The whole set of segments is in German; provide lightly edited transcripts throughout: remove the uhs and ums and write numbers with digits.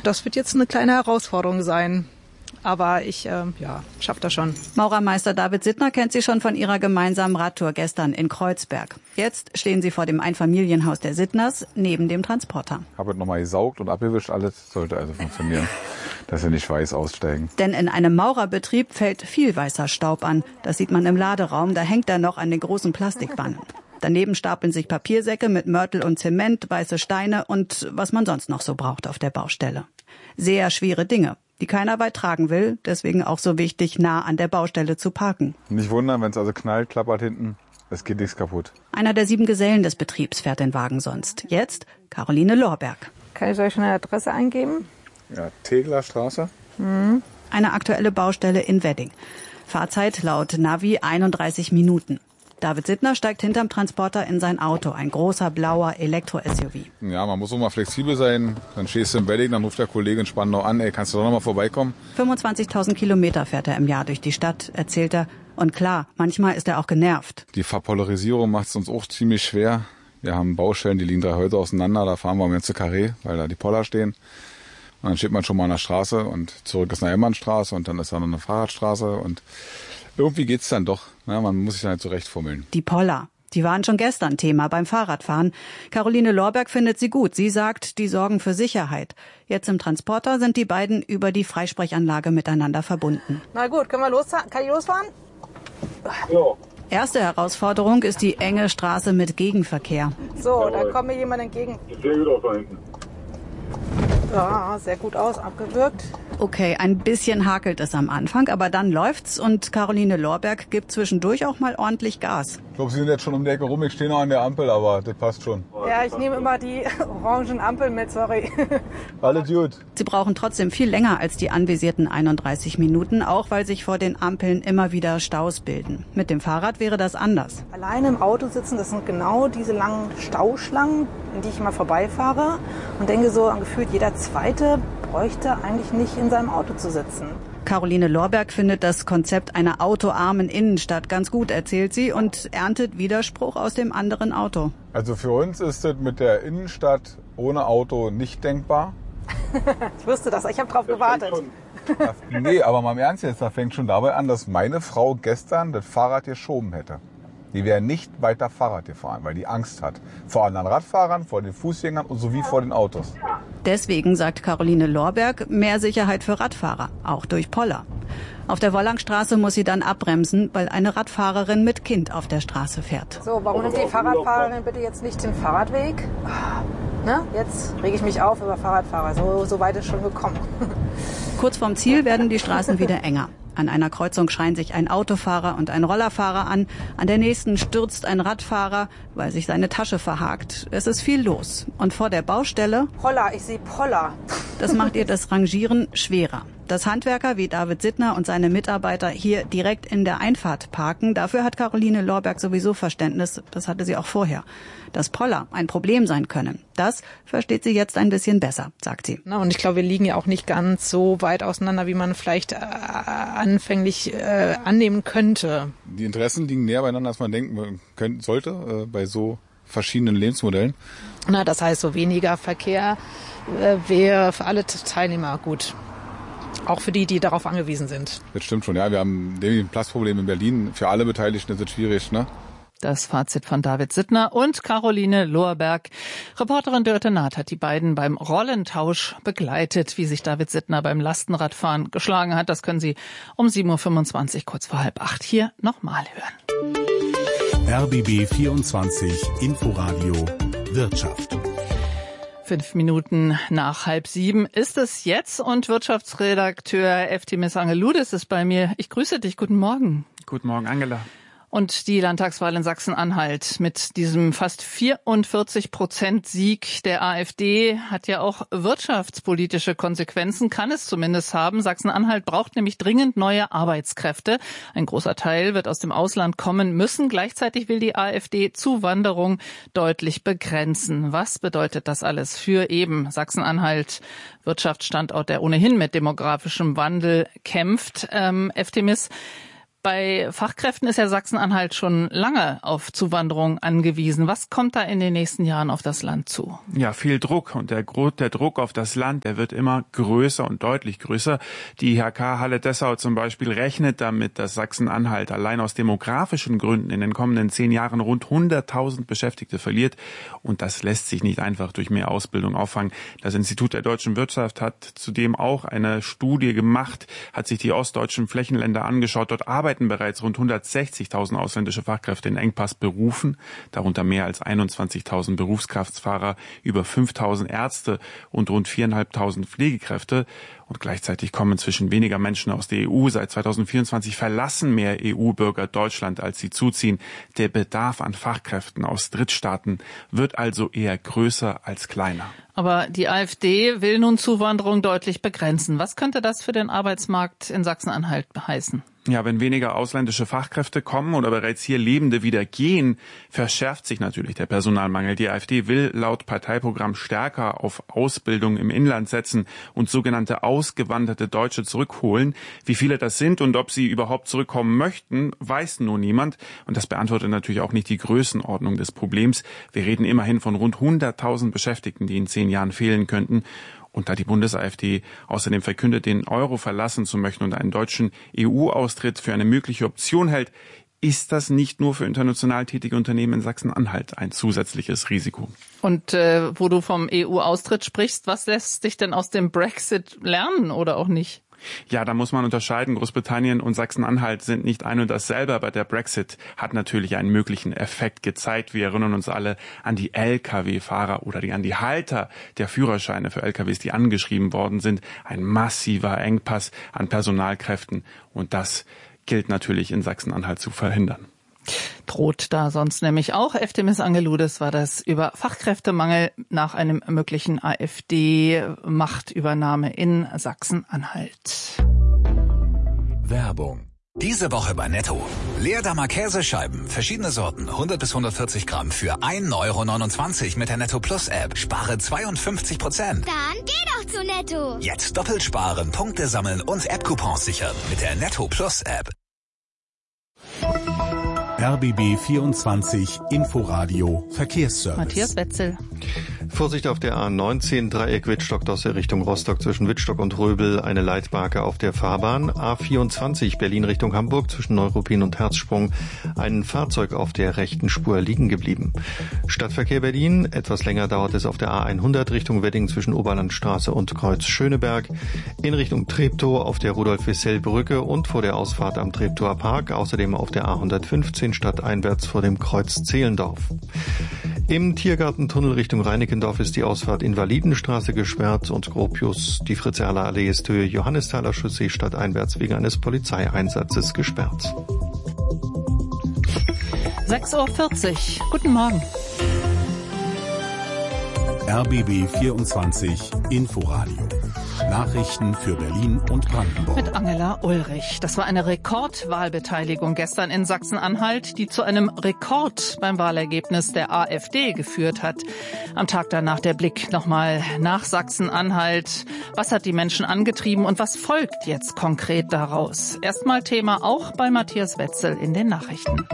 das wird jetzt eine kleine Herausforderung sein. Aber ich schaffe das schon. Maurermeister David Sittner kennt sie schon von ihrer gemeinsamen Radtour gestern in Kreuzberg. Jetzt stehen sie vor dem Einfamilienhaus der Sittners neben dem Transporter. Habe nochmal gesaugt und abgewischt, alles sollte also funktionieren, dass sie nicht weiß aussteigen. Denn in einem Maurerbetrieb fällt viel weißer Staub an. Das sieht man im Laderaum, da hängt er noch an den großen Plastikwannen. Daneben stapeln sich Papiersäcke mit Mörtel und Zement, weiße Steine und was man sonst noch so braucht auf der Baustelle. Sehr schwere Dinge, die keiner weit tragen will, deswegen auch so wichtig, nah an der Baustelle zu parken. Nicht wundern, wenn es also knallt, klappert hinten, es geht nichts kaputt. Einer der 7 Gesellen des Betriebs fährt den Wagen sonst. Jetzt Caroline Lorberg. Kann ich euch schon eine Adresse eingeben? Ja, Tegler Straße. Eine aktuelle Baustelle in Wedding. Fahrzeit laut Navi 31 Minuten. David Sittner steigt hinterm Transporter in sein Auto, ein großer blauer Elektro-SUV. Ja, man muss auch mal flexibel sein. Dann stehst du im Wedding, dann ruft der Kollege in Spandau an, kannst du doch noch mal vorbeikommen? 25.000 Kilometer fährt er im Jahr durch die Stadt, erzählt er. Und klar, manchmal ist er auch genervt. Die Verpolarisierung macht es uns auch ziemlich schwer. Wir haben Baustellen, die liegen 3 Häuser auseinander, da fahren wir am ganzen Karree, weil da die Poller stehen. Und dann steht man schon mal an der Straße und zurück ist eine Emmernstraße und dann ist da noch eine Fahrradstraße und irgendwie geht's dann doch. Ja, man muss sich dann halt zurechtfummeln. Die Poller, die waren schon gestern Thema beim Fahrradfahren. Caroline Lorberg findet sie gut. Sie sagt, die sorgen für Sicherheit. Jetzt im Transporter sind die beiden über die Freisprechanlage miteinander verbunden. Na gut, kann ich losfahren? Ja. Erste Herausforderung ist die enge Straße mit Gegenverkehr. So, da kommt mir jemand entgegen. Ich sehe wieder da hinten. Ja, sehr gut aus, abgewürgt. Okay, ein bisschen hakelt es am Anfang, aber dann läuft's und Caroline Lorberg gibt zwischendurch auch mal ordentlich Gas. Ich glaube, Sie sind jetzt schon um die Ecke rum, ich stehe noch an der Ampel, aber das passt schon. Ja, ich nehme immer die orangen Ampeln mit, sorry. Alles gut. Sie brauchen trotzdem viel länger als die anvisierten 31 Minuten, auch weil sich vor den Ampeln immer wieder Staus bilden. Mit dem Fahrrad wäre das anders. Alleine im Auto sitzen, das sind genau diese langen Stauschlangen, in die ich immer vorbeifahre und denke so, gefühlt jeder Zweite bräuchte eigentlich nicht in seinem Auto zu sitzen. Caroline Lorberg findet das Konzept einer autoarmen Innenstadt ganz gut, erzählt sie, und erntet Widerspruch aus dem anderen Auto. Also für uns ist das mit der Innenstadt ohne Auto nicht denkbar. Ich wusste das, ich habe drauf gewartet. Nee, aber mal im Ernst jetzt, da fängt schon dabei an, dass meine Frau gestern das Fahrrad geschoben hätte. Die wäre nicht weiter Fahrrad gefahren, weil die Angst hat. Vor anderen Radfahrern, vor den Fußgängern und sowie vor den Autos. Deswegen, sagt Caroline Lorberg, mehr Sicherheit für Radfahrer, auch durch Poller. Auf der Wollangstraße muss sie dann abbremsen, weil eine Radfahrerin mit Kind auf der Straße fährt. So, warum nimmt die Fahrradfahrerin bitte jetzt nicht den Fahrradweg? Ne? Jetzt rege ich mich auf über Fahrradfahrer. So weit ist schon gekommen. Kurz vorm Ziel werden die Straßen wieder enger. An einer Kreuzung schreien sich ein Autofahrer und ein Rollerfahrer an. An der nächsten stürzt ein Radfahrer, weil sich seine Tasche verhakt. Es ist viel los. Und vor der Baustelle... Poller, ich sehe Poller. Das macht ihr das Rangieren schwerer. Dass Handwerker wie David Sittner und seine Mitarbeiter hier direkt in der Einfahrt parken, dafür hat Caroline Lorberg sowieso Verständnis. Das hatte sie auch vorher. Dass Poller ein Problem sein können, das versteht sie jetzt ein bisschen besser, sagt sie. Na, und ich glaube, wir liegen ja auch nicht ganz so weit auseinander, wie man vielleicht anfänglich annehmen könnte. Die Interessen liegen näher beieinander, als man denken sollte, bei so verschiedenen Lebensmodellen. Na, das heißt, so weniger Verkehr wäre für alle Teilnehmer gut. Auch für die darauf angewiesen sind. Das stimmt schon, ja. Wir haben ein Platzproblem in Berlin. Für alle Beteiligten ist es schwierig, ne? Das Fazit von David Sittner und Caroline Lorberg. Reporterin Dörte Naht hat die beiden beim Rollentausch begleitet. Wie sich David Sittner beim Lastenradfahren geschlagen hat, das können Sie um 7.25 Uhr, kurz vor 7:30 hier nochmal hören. RBB 24 Inforadio Wirtschaft. 5 Minuten nach 6:30 ist es jetzt und Wirtschaftsredakteur Eftimis Angeludis ist bei mir. Ich grüße dich, guten Morgen. Guten Morgen, Angela. Und die Landtagswahl in Sachsen-Anhalt mit diesem fast 44% Sieg der AfD hat ja auch wirtschaftspolitische Konsequenzen, kann es zumindest haben. Sachsen-Anhalt braucht nämlich dringend neue Arbeitskräfte. Ein großer Teil wird aus dem Ausland kommen müssen. Gleichzeitig will die AfD Zuwanderung deutlich begrenzen. Was bedeutet das alles für eben Sachsen-Anhalt, Wirtschaftsstandort, der ohnehin mit demografischem Wandel kämpft? Eftimis, Bei Fachkräften ist ja Sachsen-Anhalt schon lange auf Zuwanderung angewiesen. Was kommt da in den nächsten Jahren auf das Land zu? Ja, viel Druck. Und der Druck auf das Land, der wird immer größer und deutlich größer. Die IHK Halle Dessau zum Beispiel rechnet damit, dass Sachsen-Anhalt allein aus demografischen Gründen in den kommenden 10 Jahren rund 100.000 Beschäftigte verliert. Und das lässt sich nicht einfach durch mehr Ausbildung auffangen. Das Institut der deutschen Wirtschaft hat zudem auch eine Studie gemacht, hat sich die ostdeutschen Flächenländer angeschaut. Dort arbeiten bereits rund 160.000 ausländische Fachkräfte in Engpassberufen, darunter mehr als 21.000 Berufskraftfahrer, über 5.000 Ärzte und rund 4.500 Pflegekräfte. Und gleichzeitig kommen inzwischen weniger Menschen aus der EU. Seit 2024 verlassen mehr EU-Bürger Deutschland, als sie zuziehen. Der Bedarf an Fachkräften aus Drittstaaten wird also eher größer als kleiner. Aber die AfD will nun Zuwanderung deutlich begrenzen. Was könnte das für den Arbeitsmarkt in Sachsen-Anhalt heißen? Ja, wenn weniger ausländische Fachkräfte kommen oder bereits hier Lebende wieder gehen, verschärft sich natürlich der Personalmangel. Die AfD will laut Parteiprogramm stärker auf Ausbildung im Inland setzen und sogenannte ausgewanderte Deutsche zurückholen. Wie viele das sind und ob sie überhaupt zurückkommen möchten, weiß nur niemand. Und das beantwortet natürlich auch nicht die Größenordnung des Problems. Wir reden immerhin von rund 100.000 Beschäftigten, die in 10 Jahren fehlen könnten. Und da die Bundes-AfD außerdem verkündet, den Euro verlassen zu möchten und einen deutschen EU-Austritt für eine mögliche Option hält, ist das nicht nur für international tätige Unternehmen in Sachsen-Anhalt ein zusätzliches Risiko. Und wo du vom EU-Austritt sprichst, was lässt sich denn aus dem Brexit lernen oder auch nicht? Ja, da muss man unterscheiden. Großbritannien und Sachsen-Anhalt sind nicht ein und dasselbe, aber der Brexit hat natürlich einen möglichen Effekt gezeigt. Wir erinnern uns alle an die Lkw-Fahrer oder an die Halter der Führerscheine für Lkws, die angeschrieben worden sind. Ein massiver Engpass an Personalkräften und das gilt natürlich in Sachsen-Anhalt zu verhindern. Droht da sonst nämlich auch. Eftemis Angeludes war das über Fachkräftemangel nach einem möglichen AfD-Machtübernahme in Sachsen-Anhalt. Werbung. Diese Woche bei Netto. Leerdammer Käsescheiben, verschiedene Sorten, 100 bis 140 Gramm für 1,29 € mit der Netto Plus App. Spare 52%. Dann geh doch zu Netto. Jetzt doppelt sparen, Punkte sammeln und App-Coupons sichern mit der Netto Plus App. RBB 24 Inforadio Verkehrsservice. Matthias Wetzel. Vorsicht auf der A19, Dreieck Wittstock-Dosse Richtung Rostock zwischen Wittstock und Röbel, eine Leitbarke auf der Fahrbahn. A24 Berlin Richtung Hamburg zwischen Neuruppin und Herzsprung, ein Fahrzeug auf der rechten Spur liegen geblieben. Stadtverkehr Berlin, etwas länger dauert es auf der A100 Richtung Wedding zwischen Oberlandstraße und Kreuz Schöneberg. In Richtung Treptow auf der Rudolf-Wissell-Brücke und vor der Ausfahrt am Treptower Park, außerdem auf der A115 stadteinwärts vor dem Kreuz Zehlendorf. Im Tiergartentunnel Richtung Reinickendorf ist die Ausfahrt Invalidenstraße gesperrt und Gropius, die Fritz-Erler-Allee ist Höhe Johannisthaler Chaussee stadteinwärts wegen eines Polizeieinsatzes gesperrt. 6:40 Uhr. Guten Morgen. RBB 24 Inforadio. Nachrichten für Berlin und Brandenburg. Mit Angela Ulrich. Das war eine Rekordwahlbeteiligung gestern in Sachsen-Anhalt, die zu einem Rekord beim Wahlergebnis der AfD geführt hat. Am Tag danach der Blick nochmal nach Sachsen-Anhalt. Was hat die Menschen angetrieben und was folgt jetzt konkret daraus? Erstmal Thema auch bei Matthias Wetzel in den Nachrichten.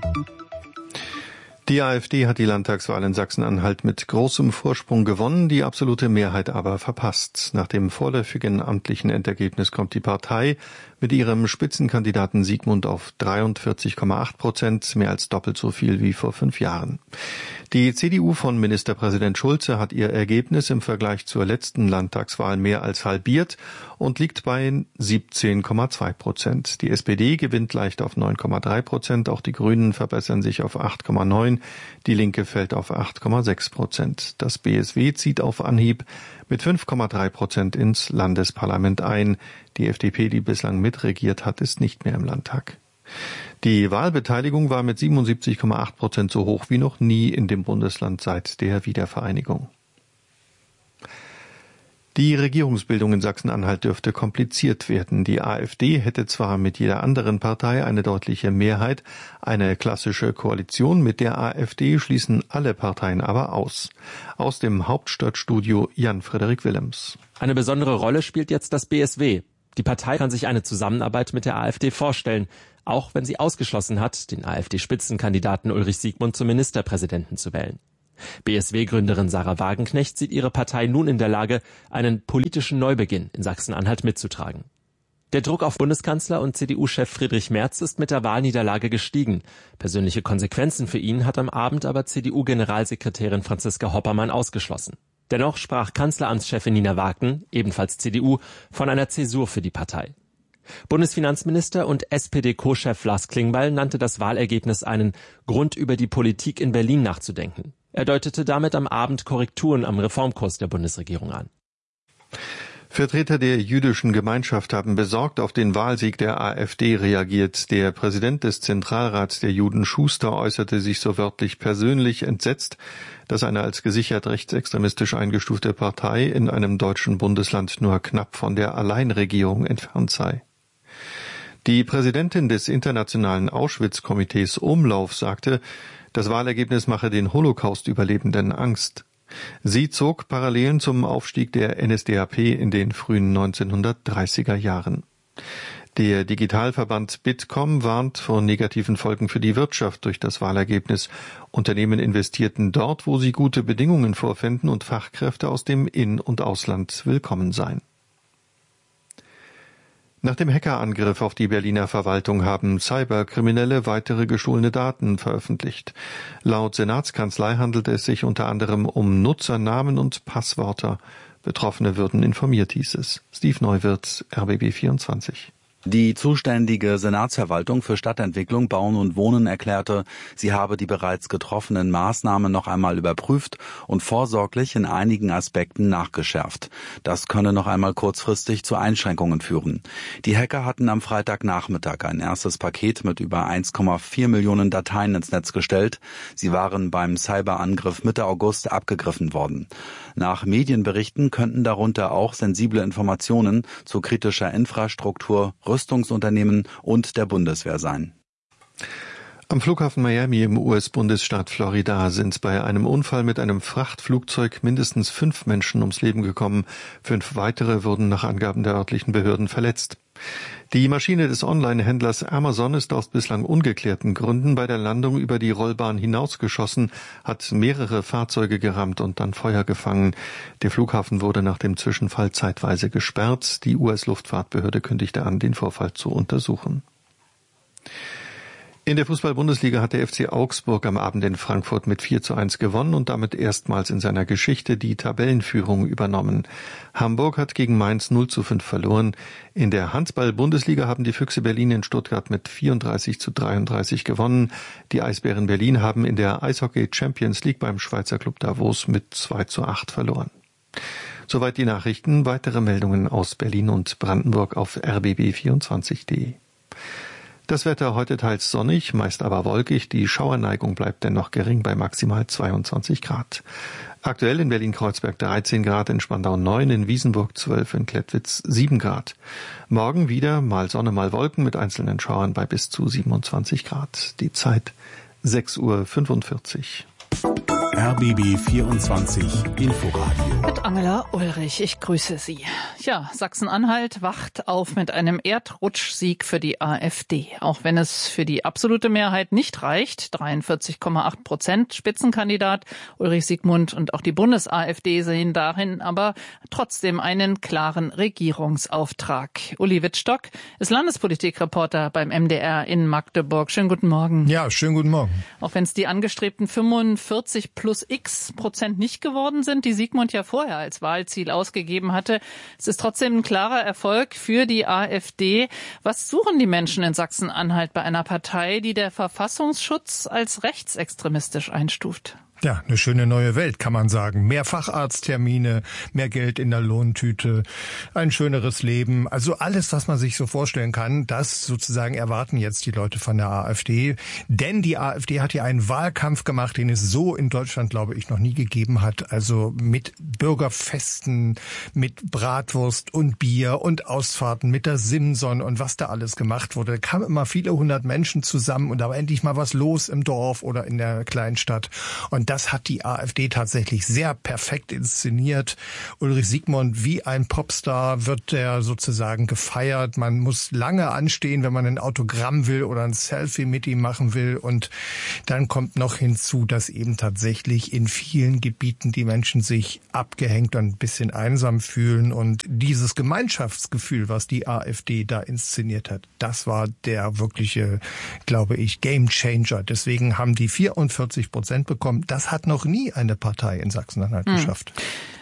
Die AfD hat die Landtagswahl in Sachsen-Anhalt mit großem Vorsprung gewonnen, die absolute Mehrheit aber verpasst. Nach dem vorläufigen amtlichen Endergebnis kommt die Partei mit ihrem Spitzenkandidaten Siegmund auf 43,8%, mehr als doppelt so viel wie vor 5 Jahren. Die CDU von Ministerpräsident Schulze hat ihr Ergebnis im Vergleich zur letzten Landtagswahl mehr als halbiert und liegt bei 17,2%. Die SPD gewinnt leicht auf 9,3%, auch die Grünen verbessern sich auf 8,9%, die Linke fällt auf 8,6%. Das BSW zieht auf Anhieb mit 5,3% ins Landesparlament ein. Die FDP, die bislang mitregiert hat, ist nicht mehr im Landtag. Die Wahlbeteiligung war mit 77,8% so hoch wie noch nie in dem Bundesland seit der Wiedervereinigung. Die Regierungsbildung in Sachsen-Anhalt dürfte kompliziert werden. Die AfD hätte zwar mit jeder anderen Partei eine deutliche Mehrheit, eine klassische Koalition mit der AfD schließen alle Parteien aber aus. Aus dem Hauptstadtstudio Jan-Frederik Willems. Eine besondere Rolle spielt jetzt das BSW. Die Partei kann sich eine Zusammenarbeit mit der AfD vorstellen, auch wenn sie ausgeschlossen hat, den AfD-Spitzenkandidaten Ulrich Siegmund zum Ministerpräsidenten zu wählen. BSW-Gründerin Sarah Wagenknecht sieht ihre Partei nun in der Lage, einen politischen Neubeginn in Sachsen-Anhalt mitzutragen. Der Druck auf Bundeskanzler und CDU-Chef Friedrich Merz ist mit der Wahlniederlage gestiegen. Persönliche Konsequenzen für ihn hat am Abend aber CDU-Generalsekretärin Franziska Hoppermann ausgeschlossen. Dennoch sprach Kanzleramtschefin Nina Wagner, ebenfalls CDU, von einer Zäsur für die Partei. Bundesfinanzminister und SPD-Co-Chef Lars Klingbeil nannte das Wahlergebnis einen Grund, über die Politik in Berlin nachzudenken. Er deutete damit am Abend Korrekturen am Reformkurs der Bundesregierung an. Vertreter der jüdischen Gemeinschaft haben besorgt auf den Wahlsieg der AfD reagiert. Der Präsident des Zentralrats der Juden, Schuster, äußerte sich so wörtlich persönlich entsetzt, dass eine als gesichert rechtsextremistisch eingestufte Partei in einem deutschen Bundesland nur knapp von der Alleinregierung entfernt sei. Die Präsidentin des Internationalen Auschwitz-Komitees Umlauf sagte, das Wahlergebnis mache den Holocaust-Überlebenden Angst. Sie zog Parallelen zum Aufstieg der NSDAP in den frühen 1930er Jahren. Der Digitalverband Bitkom warnt vor negativen Folgen für die Wirtschaft durch das Wahlergebnis. Unternehmen investierten dort, wo sie gute Bedingungen vorfänden und Fachkräfte aus dem In- und Ausland willkommen seien. Nach dem Hackerangriff auf die Berliner Verwaltung haben Cyberkriminelle weitere gestohlene Daten veröffentlicht. Laut Senatskanzlei handelt es sich unter anderem um Nutzernamen und Passwörter. Betroffene würden informiert, hieß es. Steve Neuwirth, RBB 24. Die zuständige Senatsverwaltung für Stadtentwicklung, Bauen und Wohnen erklärte, sie habe die bereits getroffenen Maßnahmen noch einmal überprüft und vorsorglich in einigen Aspekten nachgeschärft. Das könne noch einmal kurzfristig zu Einschränkungen führen. Die Hacker hatten am Freitagnachmittag ein erstes Paket mit über 1,4 Millionen Dateien ins Netz gestellt. Sie waren beim Cyberangriff Mitte August abgegriffen worden. Nach Medienberichten könnten darunter auch sensible Informationen zu kritischer Infrastruktur, Rüstungsunternehmen und der Bundeswehr sein. Am Flughafen Miami im US-Bundesstaat Florida sind bei einem Unfall mit einem Frachtflugzeug mindestens 5 Menschen ums Leben gekommen. 5 weitere wurden nach Angaben der örtlichen Behörden verletzt. Die Maschine des Online-Händlers Amazon ist aus bislang ungeklärten Gründen bei der Landung über die Rollbahn hinausgeschossen, hat mehrere Fahrzeuge gerammt und dann Feuer gefangen. Der Flughafen wurde nach dem Zwischenfall zeitweise gesperrt. Die US-Luftfahrtbehörde kündigte an, den Vorfall zu untersuchen. In der Fußball-Bundesliga hat der FC Augsburg am Abend in Frankfurt mit 4:1 gewonnen und damit erstmals in seiner Geschichte die Tabellenführung übernommen. Hamburg hat gegen Mainz 0:5 verloren. In der Handball-Bundesliga haben die Füchse Berlin in Stuttgart mit 34:33 gewonnen. Die Eisbären Berlin haben in der Eishockey Champions League beim Schweizer Club Davos mit 2:8 verloren. Soweit die Nachrichten. Weitere Meldungen aus Berlin und Brandenburg auf rbb24.de. Das Wetter heute teils sonnig, meist aber wolkig. Die Schauerneigung bleibt dennoch gering bei maximal 22 Grad. Aktuell in Berlin-Kreuzberg 13 Grad, in Spandau 9, in Wiesenburg 12, in Klettwitz 7 Grad. Morgen wieder mal Sonne, mal Wolken mit einzelnen Schauern bei bis zu 27 Grad. Die Zeit 6:45 Uhr. RBB 24 Inforadio. Mit Angela Ulrich, ich grüße Sie. Ja, Sachsen-Anhalt wacht auf mit einem Erdrutschsieg für die AfD. Auch wenn es für die absolute Mehrheit nicht reicht, 43,8%. Spitzenkandidat Ulrich Siegmund und auch die Bundes-AfD sehen darin aber trotzdem einen klaren Regierungsauftrag. Uli Wittstock ist Landespolitikreporter beim MDR in Magdeburg. Schönen guten Morgen. Ja, schönen guten Morgen. Auch wenn es die angestrebten 45 plus x% nicht geworden sind, die Siegmund ja vorher als Wahlziel ausgegeben hatte. Es ist trotzdem ein klarer Erfolg für die AfD. Was suchen die Menschen in Sachsen-Anhalt bei einer Partei, die der Verfassungsschutz als rechtsextremistisch einstuft? Ja, eine schöne neue Welt, kann man sagen. Mehr Facharzttermine, mehr Geld in der Lohntüte, ein schöneres Leben. Also alles, was man sich so vorstellen kann, das sozusagen erwarten jetzt die Leute von der AfD. Denn die AfD hat ja einen Wahlkampf gemacht, den es so in Deutschland, glaube ich, noch nie gegeben hat. Also mit Bürgerfesten, mit Bratwurst und Bier und Ausfahrten mit der Simson und was da alles gemacht wurde. Da kamen immer viele hundert Menschen zusammen und da war endlich mal was los im Dorf oder in der Kleinstadt. Und das hat die AfD tatsächlich sehr perfekt inszeniert. Ulrich Siegmund, wie ein Popstar wird der sozusagen gefeiert. Man muss lange anstehen, wenn man ein Autogramm will oder ein Selfie mit ihm machen will. Und dann kommt noch hinzu, dass eben tatsächlich in vielen Gebieten die Menschen sich abgehängt und ein bisschen einsam fühlen. Und dieses Gemeinschaftsgefühl, was die AfD da inszeniert hat, das war der wirkliche, glaube ich, Gamechanger. Deswegen haben die 44% bekommen. Das hat noch nie eine Partei in Sachsen-Anhalt geschafft.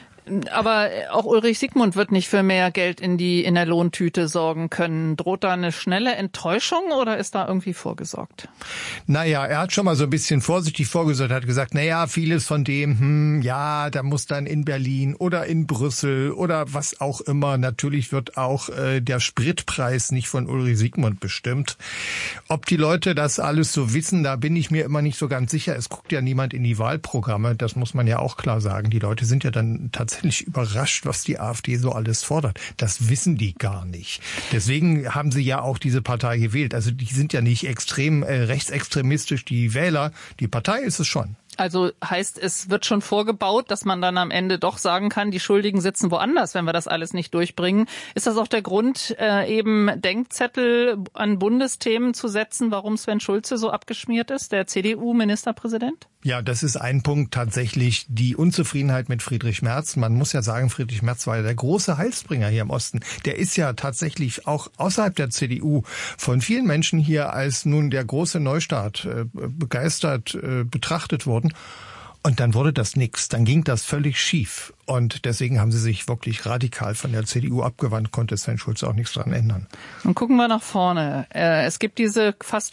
Aber auch Ulrich Siegmund wird nicht für mehr Geld in der Lohntüte sorgen können. Droht da eine schnelle Enttäuschung oder ist da irgendwie vorgesorgt? Naja, er hat schon mal so ein bisschen vorsichtig vorgesorgt, hat gesagt, naja, vieles von dem, da muss dann in Berlin oder in Brüssel oder was auch immer. Natürlich wird auch der Spritpreis nicht von Ulrich Siegmund bestimmt. Ob die Leute das alles so wissen, da bin ich mir immer nicht so ganz sicher. Es guckt ja niemand in die Wahlprogramme, das muss man ja auch klar sagen. Die Leute sind ja dann tatsächlich überrascht, was die AfD so alles fordert. Das wissen die gar nicht. Deswegen haben sie ja auch diese Partei gewählt. Also die sind ja nicht extrem rechtsextremistisch, die Wähler. Die Partei ist es schon. Also heißt, es wird schon vorgebaut, dass man dann am Ende doch sagen kann, die Schuldigen sitzen woanders, wenn wir das alles nicht durchbringen. Ist das auch der Grund, eben Denkzettel an Bundesthemen zu setzen, warum Sven Schulze so abgeschmiert ist, der CDU-Ministerpräsident? Ja, das ist ein Punkt tatsächlich, die Unzufriedenheit mit Friedrich Merz. Man muss ja sagen, Friedrich Merz war ja der große Heilsbringer hier im Osten. Der ist ja tatsächlich auch außerhalb der CDU von vielen Menschen hier als nun der große Neustart begeistert betrachtet worden. Und dann wurde das nix. Dann ging das völlig schief. Und deswegen haben sie sich wirklich radikal von der CDU abgewandt, konnte Sven Schulze auch nichts daran ändern. Und gucken wir nach vorne. Es gibt diese fast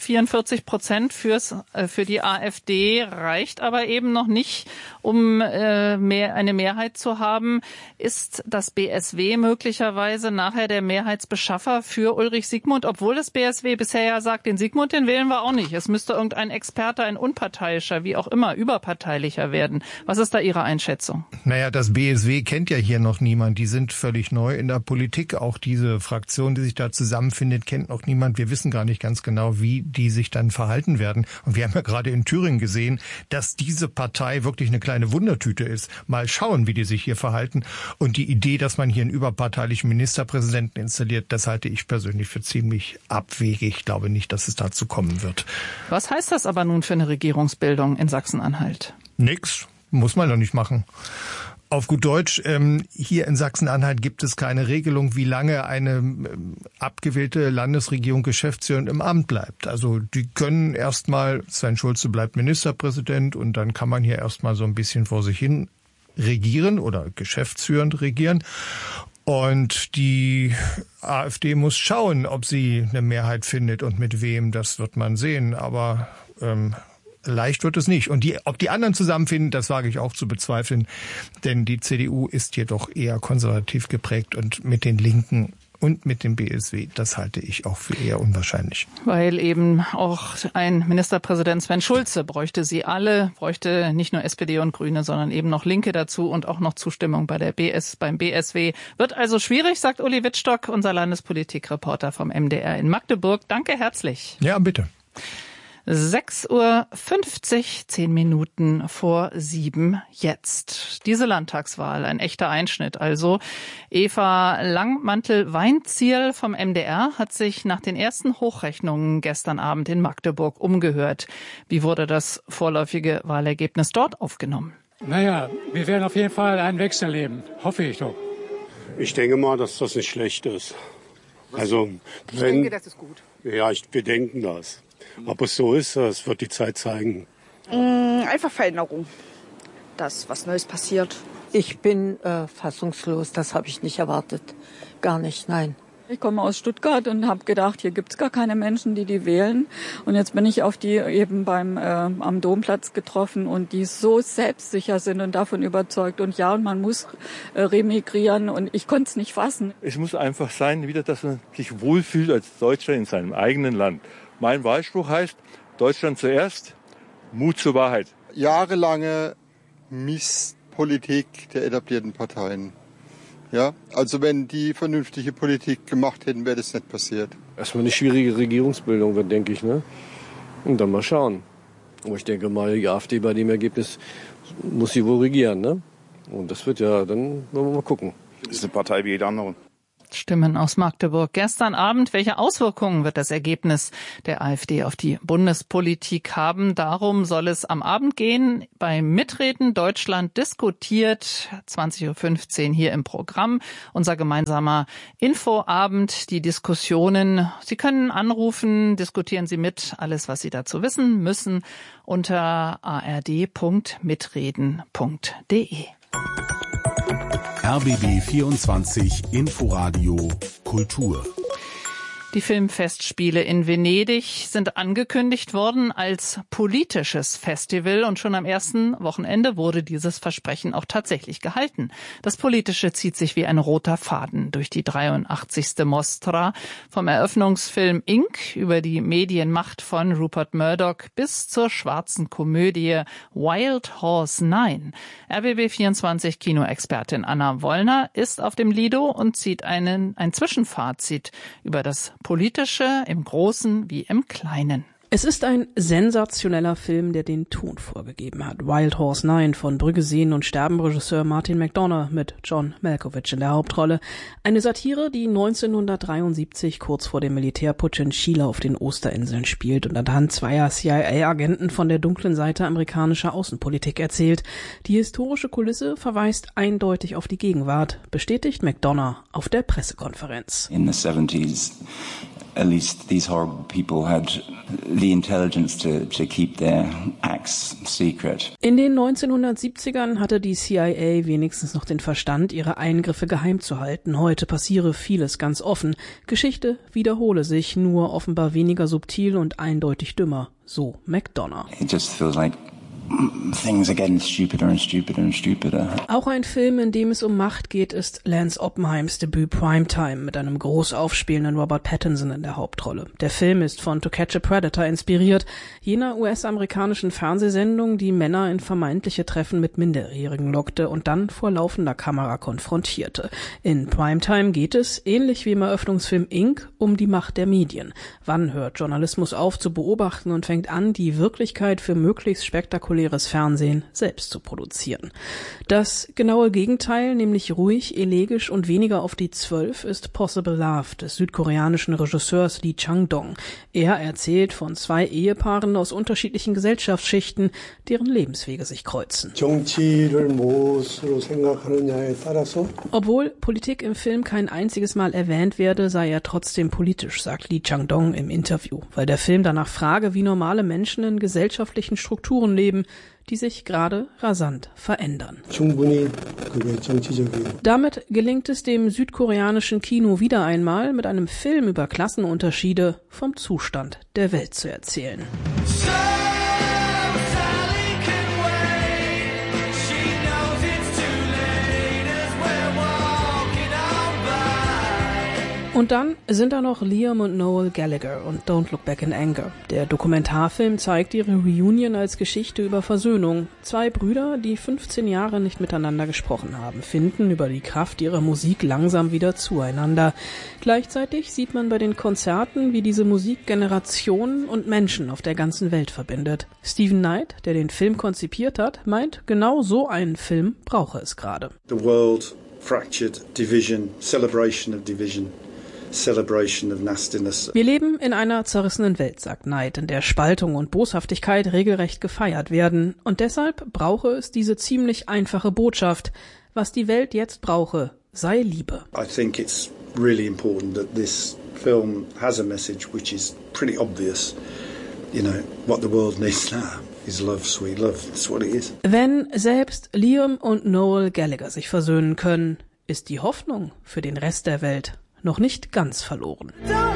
44% für die AfD, reicht aber eben noch nicht, um eine Mehrheit zu haben. Ist das BSW möglicherweise nachher der Mehrheitsbeschaffer für Ulrich Siegmund, obwohl das BSW bisher ja sagt, den Siegmund, den wählen wir auch nicht. Es müsste irgendein Experte, ein unparteiischer, wie auch immer, überparteilicher werden. Was ist da Ihre Einschätzung? Naja, das BSW kennt ja hier noch niemand. Die sind völlig neu in der Politik. Auch diese Fraktion, die sich da zusammenfindet, kennt noch niemand. Wir wissen gar nicht ganz genau, wie die sich dann verhalten werden. Und wir haben ja gerade in Thüringen gesehen, dass diese Partei wirklich eine kleine Wundertüte ist. Mal schauen, wie die sich hier verhalten. Und die Idee, dass man hier einen überparteilichen Ministerpräsidenten installiert, das halte ich persönlich für ziemlich abwegig. Ich glaube nicht, dass es dazu kommen wird. Was heißt das aber nun für eine Regierungsbildung in Sachsen-Anhalt? Nix. Muss man doch nicht machen. Auf gut Deutsch, hier in Sachsen-Anhalt gibt es keine Regelung, wie lange eine abgewählte Landesregierung geschäftsführend im Amt bleibt. Also die können erstmal, Sven Schulze bleibt Ministerpräsident und dann kann man hier erstmal so ein bisschen vor sich hin regieren oder geschäftsführend regieren. Und die AfD muss schauen, ob sie eine Mehrheit findet und mit wem, das wird man sehen. Aber leicht wird es nicht. Und ob die anderen zusammenfinden, das wage ich auch zu bezweifeln. Denn die CDU ist jedoch eher konservativ geprägt und mit den Linken und mit dem BSW, das halte ich auch für eher unwahrscheinlich. Weil eben auch ein Ministerpräsident Sven Schulze bräuchte nicht nur SPD und Grüne, sondern eben noch Linke dazu und auch noch Zustimmung beim BSW. Wird also schwierig, sagt Uli Wittstock, unser Landespolitikreporter vom MDR in Magdeburg. Danke herzlich. Ja, bitte. 6:50 Uhr, 10 Minuten vor 7 jetzt. Diese Landtagswahl, ein echter Einschnitt. Also Eva Langmantel-Weinzierl vom MDR hat sich nach den ersten Hochrechnungen gestern Abend in Magdeburg umgehört. Wie wurde das vorläufige Wahlergebnis dort aufgenommen? Naja, wir werden auf jeden Fall einen Wechsel erleben. Hoffe ich doch. Ich denke mal, dass das nicht schlecht ist. Also, ich denke, das ist gut. Ja, wir denken das. Ob es so ist, das wird die Zeit zeigen. Einfach Veränderung. Dass was Neues passiert. Ich bin fassungslos, das habe ich nicht erwartet. Gar nicht, nein. Ich komme aus Stuttgart und habe gedacht, hier gibt's gar keine Menschen, die wählen. Und jetzt bin ich auf die eben am Domplatz getroffen und die so selbstsicher sind und davon überzeugt. Und ja, man muss remigrieren und ich konnte es nicht fassen. Es muss einfach sein, wieder, dass man sich wohlfühlt als Deutscher in seinem eigenen Land. Mein Wahlspruch heißt, Deutschland zuerst, Mut zur Wahrheit. Jahrelange Misspolitik der etablierten Parteien. Ja, also wenn die vernünftige Politik gemacht hätten, wäre das nicht passiert. Erstmal eine schwierige Regierungsbildung wird, denke ich, ne? Und dann mal schauen. Aber ich denke mal, die AfD bei dem Ergebnis muss sie wohl regieren, ne? Und das wird ja, dann wollen wir mal gucken. Das ist eine Partei wie jede andere. Stimmen aus Magdeburg. Gestern Abend, welche Auswirkungen wird das Ergebnis der AfD auf die Bundespolitik haben? Darum soll es am Abend gehen. Beim Mitreden Deutschland diskutiert, 20.15 Uhr hier im Programm. Unser gemeinsamer Infoabend, die Diskussionen. Sie können anrufen, diskutieren Sie mit. Alles, was Sie dazu wissen müssen, unter ard.mitreden.de. RBB 24 Inforadio Kultur. Die Filmfestspiele in Venedig sind angekündigt worden als politisches Festival und schon am ersten Wochenende wurde dieses Versprechen auch tatsächlich gehalten. Das Politische zieht sich wie ein roter Faden durch die 83. Mostra, vom Eröffnungsfilm Ink über die Medienmacht von Rupert Murdoch bis zur schwarzen Komödie Wild Horse 9. RBB24 Kinoexpertin Anna Wollner ist auf dem Lido und zieht ein Zwischenfazit über das Politische im Großen wie im Kleinen. Es ist ein sensationeller Film, der den Ton vorgegeben hat. Wild Horse 9 von Brügge sehen und sterben Regisseur Martin McDonagh mit John Malkovich in der Hauptrolle. Eine Satire, die 1973 kurz vor dem Militärputsch in Chile auf den Osterinseln spielt und anhand zweier CIA-Agenten von der dunklen Seite amerikanischer Außenpolitik erzählt. Die historische Kulisse verweist eindeutig auf die Gegenwart, bestätigt McDonagh auf der Pressekonferenz. In the 70s, at least these horrible people had the intelligence to keep their acts secret. In den 1970ern hatte die CIA wenigstens noch den Verstand, ihre Eingriffe geheim zu halten. Heute passiere vieles ganz offen. Geschichte wiederhole sich, nur offenbar weniger subtil und eindeutig dümmer. So McDonagh. It just feels like things are getting stupider and stupider and stupider. Auch ein Film, in dem es um Macht geht, ist Lance Oppenheims Debüt Primetime mit einem groß aufspielenden Robert Pattinson in der Hauptrolle. Der Film ist von To Catch a Predator inspiriert, jener US-amerikanischen Fernsehsendung, die Männer in vermeintliche Treffen mit Minderjährigen lockte und dann vor laufender Kamera konfrontierte. In Primetime geht es, ähnlich wie im Eröffnungsfilm Ink, um die Macht der Medien. Wann hört Journalismus auf zu beobachten und fängt an, die Wirklichkeit für möglichst spektakuläres Fernsehen selbst zu produzieren? Das genaue Gegenteil, nämlich ruhig, elegisch und weniger auf die 12, ist Possible Love des südkoreanischen Regisseurs Lee Chang-dong. Er erzählt von zwei Ehepaaren aus unterschiedlichen Gesellschaftsschichten, deren Lebenswege sich kreuzen. Obwohl Politik im Film kein einziges Mal erwähnt werde, sei er trotzdem politisch, sagt Lee Chang-dong im Interview, weil der Film danach frage, wie normale Menschen in gesellschaftlichen Strukturen leben, die sich gerade rasant verändern. Damit gelingt es dem südkoreanischen Kino wieder einmal, mit einem Film über Klassenunterschiede vom Zustand der Welt zu erzählen. Und dann sind da noch Liam und Noel Gallagher und Don't Look Back in Anger. Der Dokumentarfilm zeigt ihre Reunion als Geschichte über Versöhnung. Zwei Brüder, die 15 Jahre nicht miteinander gesprochen haben, finden über die Kraft ihrer Musik langsam wieder zueinander. Gleichzeitig sieht man bei den Konzerten, wie diese Musik Generationen und Menschen auf der ganzen Welt verbindet. Stephen Knight, der den Film konzipiert hat, meint, genau so einen Film brauche es gerade. The world fractured, division, celebration of division. Celebration of nastiness. Wir leben in einer zerrissenen Welt, sagt Knight, in der Spaltung und Boshaftigkeit regelrecht gefeiert werden. Und deshalb brauche es diese ziemlich einfache Botschaft. Was die Welt jetzt brauche, sei Liebe. I think it's really important that this film has a message which is pretty obvious. You know, what the world needs now is love, sweet love. That's what it is. Wenn selbst Liam und Noel Gallagher sich versöhnen können, ist die Hoffnung für den Rest der Welt noch nicht ganz verloren.